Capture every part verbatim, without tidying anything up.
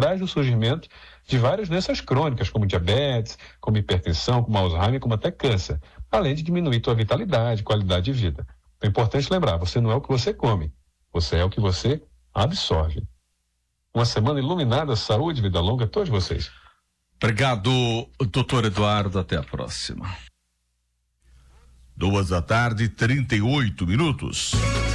atrás do surgimento de várias doenças crônicas, como diabetes, como hipertensão, como Alzheimer, como até câncer, além de diminuir tua vitalidade, qualidade de vida. É importante lembrar, você não é o que você come, você é o que você absorve. Uma semana iluminada, saúde, vida longa a todos vocês. Obrigado, doutor Eduardo. Até a próxima. Duas da tarde, trinta e oito minutos.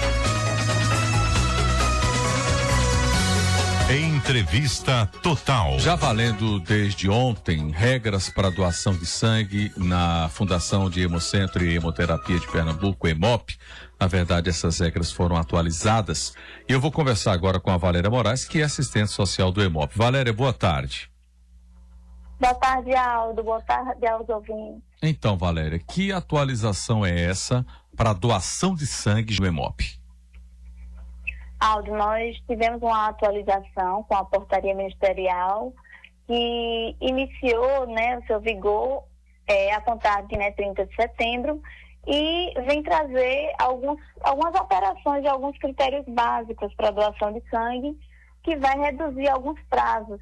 Entrevista Total. Já valendo desde ontem regras para doação de sangue na Fundação de Hemocentro e Hemoterapia de Pernambuco, EMOP. Na verdade, essas regras foram atualizadas. E eu vou conversar agora com a Valéria Moraes, que é assistente social do EMOP. Valéria, boa tarde. Boa tarde, Aldo. Boa tarde aos ouvintes. Então, Valéria, que atualização é essa para a doação de sangue do EMOP? Aldo, nós tivemos uma atualização com a portaria ministerial que iniciou, né, o seu vigor é, a contar de né, trinta de setembro e vem trazer alguns, algumas alterações de alguns critérios básicos para a doação de sangue que vai reduzir alguns prazos.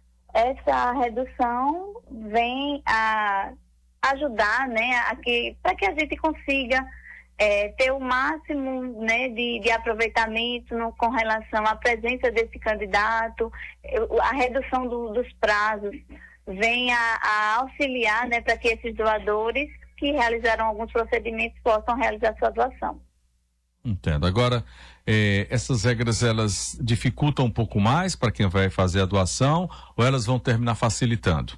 Essa redução vem a ajudar, né, a que, para que a gente consiga É, ter o máximo né, de, de aproveitamento no, com relação à presença desse candidato, a redução do, dos prazos vem a, a auxiliar né, para que esses doadores que realizaram alguns procedimentos possam realizar sua doação. Entendo. Agora, eh, essas regras, elas dificultam um pouco mais para quem vai fazer a doação ou elas vão terminar facilitando?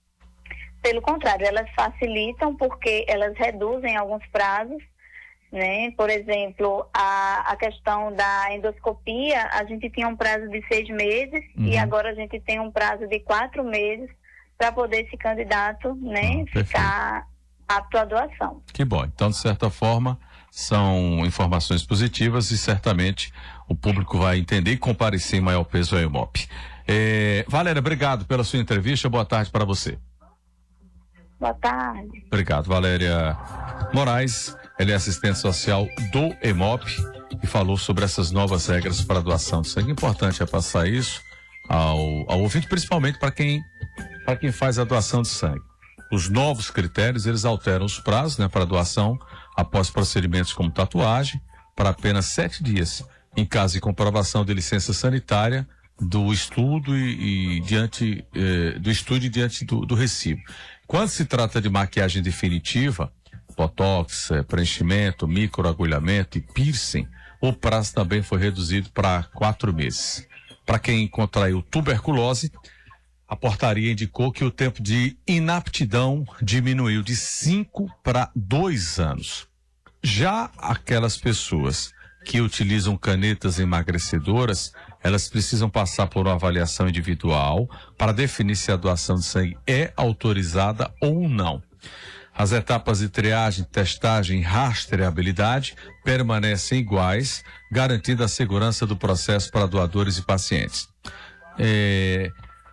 Pelo contrário, elas facilitam porque elas reduzem alguns prazos. Né? Por exemplo, a, a questão da endoscopia, a gente tinha um prazo de seis meses uhum. e agora a gente tem um prazo de quatro meses para poder esse candidato né, ah, ficar apto à doação. Que bom. Então, de certa forma, são informações positivas e certamente o público vai entender e comparecer em maior peso ao EMOP. É, Valéria, obrigado pela sua entrevista. Boa tarde para você. Boa tarde. Obrigado, Valéria Moraes. Ela é assistente social do EMOP e falou sobre essas novas regras para a doação de sangue. Importante é passar isso ao, ao ouvinte, principalmente para quem, para quem faz a doação de sangue. Os novos critérios, eles alteram os prazos, né, para doação após procedimentos como tatuagem para apenas sete dias, em caso de comprovação de licença sanitária do estudo e, e diante eh, do estudo e diante do, do recibo. Quando se trata de maquiagem definitiva, botox, eh, preenchimento, microagulhamento e piercing, o prazo também foi reduzido para quatro meses. Para quem contraiu tuberculose, a portaria indicou que o tempo de inaptidão diminuiu de cinco para dois anos. Já aquelas pessoas que utilizam canetas emagrecedoras, elas precisam passar por uma avaliação individual para definir se a doação de sangue é autorizada ou não. As etapas de triagem, testagem e rastreabilidade permanecem iguais, garantindo a segurança do processo para doadores e pacientes. É,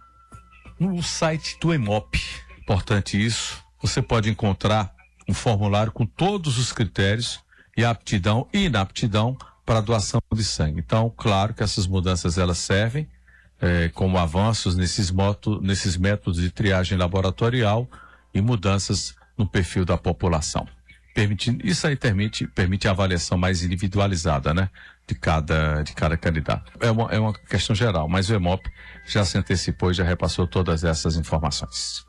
no site do EMOP, importante isso, você pode encontrar um formulário com todos os critérios e aptidão e inaptidão para a doação de sangue. Então, claro que essas mudanças elas servem eh, como avanços nesses, moto, nesses métodos de triagem laboratorial e mudanças no perfil da população. Permitindo, isso aí permite, permite a avaliação mais individualizada, né? De cada, de cada candidato. É uma, é uma questão geral, mas o EMOP já se antecipou e já repassou todas essas informações.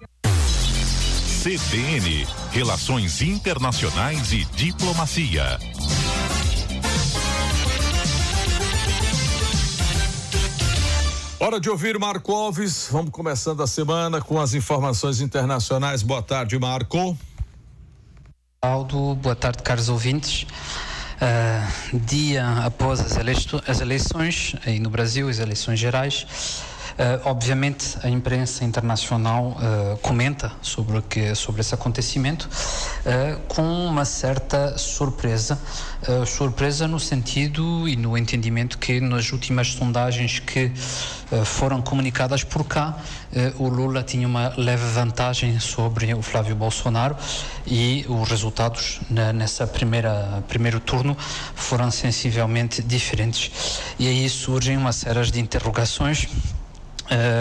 C B N, Relações Internacionais e Diplomacia. Hora de ouvir Marco Alves. Vamos começando a semana com as informações internacionais. Boa tarde, Marco. Aldo, boa tarde, caros ouvintes. Uh, dia após as, eleiço- as eleições, aí no Brasil, as eleições gerais, uh, obviamente a imprensa internacional uh, comenta sobre, o que, sobre esse acontecimento uh, com uma certa surpresa, uh, surpresa no sentido e no entendimento que nas últimas sondagens que uh, foram comunicadas por cá, uh, o Lula tinha uma leve vantagem sobre o Flávio Bolsonaro e os resultados na, nessa primeira primeiro turno foram sensivelmente diferentes. E aí surgem uma série de interrogações uh,